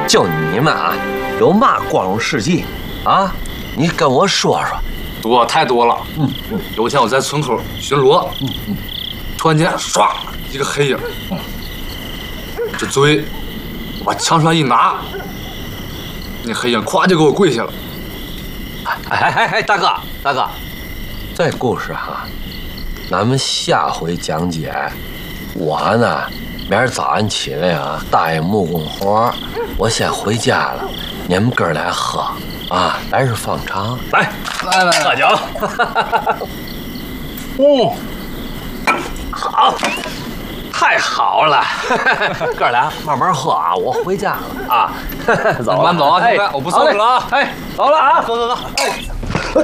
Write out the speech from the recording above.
就你们啊，有嘛光荣事迹啊？你跟我说说。 多太多了。有天我在村口巡逻，突然间唰一个黑影，这嘴我把枪上一拿，那黑影咵就给我跪下了。 哎，大哥，这故事哈，咱们下回讲解。我呢，明儿早上起来啊，答应木工活，我先回家了。你们哥俩喝啊，来日方长。来，喝酒。好，太好了。哥俩慢慢喝啊，我回家了啊。走了， 慢走啊，兄弟，我不送你了啊。 哎，走了啊，走。哎。